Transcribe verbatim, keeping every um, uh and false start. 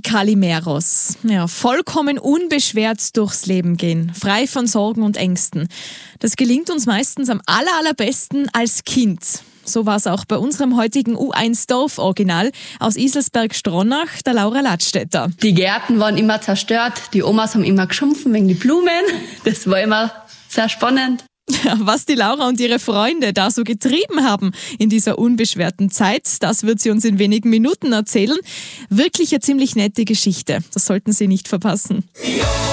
Kalimeros. Ja, vollkommen unbeschwert durchs Leben gehen, frei von Sorgen und Ängsten. Das gelingt uns meistens am aller, allerbesten als Kind. So war es auch bei unserem heutigen U eins Dorf-Original aus Iselsberg-Stronach, der Laura Ladstätter. Die Gärten waren immer zerstört, die Omas haben immer geschumpfen wegen die Blumen. Das war immer sehr spannend. Was die Laura und ihre Freunde da so getrieben haben in dieser unbeschwerten Zeit, das wird sie uns in wenigen Minuten erzählen. Wirklich eine ziemlich nette Geschichte. Das sollten Sie nicht verpassen.